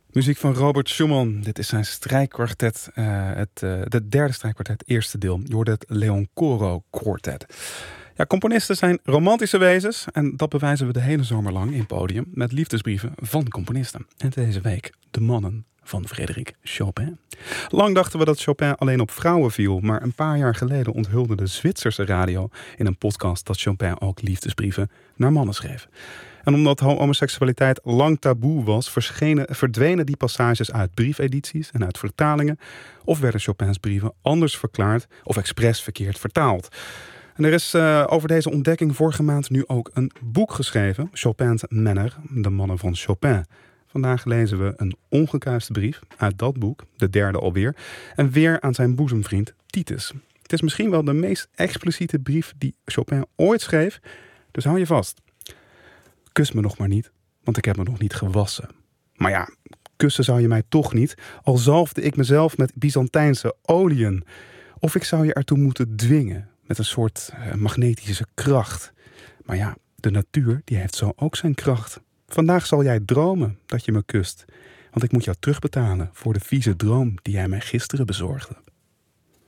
Muziek van Robert Schumann. Dit is zijn strijkkwartet, de derde strijkkwartet, eerste deel. Je hoorde het Leon Coro Quartet. Ja, componisten zijn romantische wezens en dat bewijzen we de hele zomer lang in Podium met liefdesbrieven van componisten. En deze week de mannen van Frédéric Chopin. Lang dachten we dat Chopin alleen op vrouwen viel, maar een paar jaar geleden onthulde de Zwitserse radio in een podcast dat Chopin ook liefdesbrieven naar mannen schreef. En omdat homoseksualiteit lang taboe was, verdwenen die passages uit briefedities en uit vertalingen, of werden Chopins brieven anders verklaard of expres verkeerd vertaald. En er is over deze ontdekking vorige maand nu ook een boek geschreven, Chopin's Männer, de mannen van Chopin. Vandaag lezen we een ongekuiste brief uit dat boek, de derde alweer, en weer aan zijn boezemvriend Titus. Het is misschien wel de meest expliciete brief die Chopin ooit schreef, dus hou je vast. Kus me nog maar niet, want ik heb me nog niet gewassen. Maar ja, kussen zou je mij toch niet, al zalfde ik mezelf met Byzantijnse oliën. Of ik zou je ertoe moeten dwingen, met een soort magnetische kracht. Maar ja, de natuur die heeft zo ook zijn kracht. Vandaag zal jij dromen dat je me kust, want ik moet jou terugbetalen voor de vieze droom die jij mij gisteren bezorgde.